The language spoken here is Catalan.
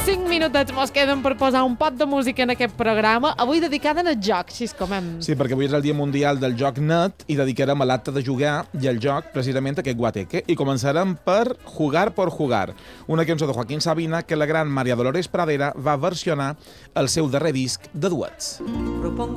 5 minutets mos queden per posar un pot de música en aquest programa, avui dedicada al joc, així com hem... Sí, perquè avui és el Dia Mundial del Joc Net i dedicarem a l'acte de jugar i al joc precisament aquest guateque. I començarem per Jugar por Jugar, una cançó de Joaquín Sabina que la gran María Dolores Pradera va versionar el seu darrer disc de duets.